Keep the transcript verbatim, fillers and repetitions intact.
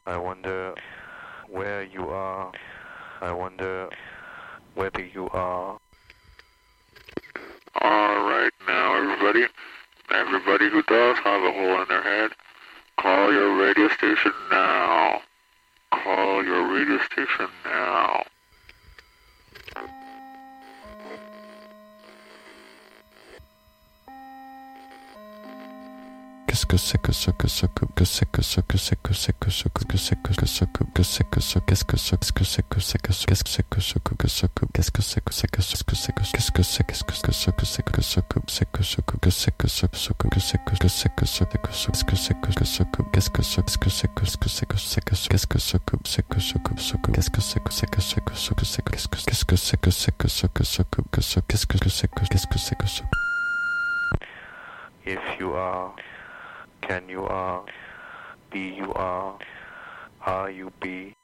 I wonder where you are. I wonder whether you are. Alright now everybody, everybody who does have a hole in their head, call your radio station now. Call your radio station now. Qu'est-ce que c'est que ce que ce que que c'est que ce que c'est que c'est que ce que que c'est que ce que que c'est que ce qu'est-ce que ce que c'est que c'est que ce qu'est-ce que c'est que ce que que ce que qu'est-ce que c'est que c'est que ce que c'est que qu'est-ce que c'est qu'est-ce que ce que c'est que ce que c'est que ce que que c'est que ce ce que que c'est que que c'est que ce que ce que c'est que ce que qu'est-ce que ce que c'est que ce que c'est que c'est que qu'est-ce que ce que c'est que ce que ce que qu'est-ce que c'est que c'est que ce que ce que c'est qu'est-ce que qu'est-ce que c'est que c'est que ce que ce que que ce qu'est-ce que c'est que qu'est-ce que c'est que ce. If you are, can you are, be you are, are you be.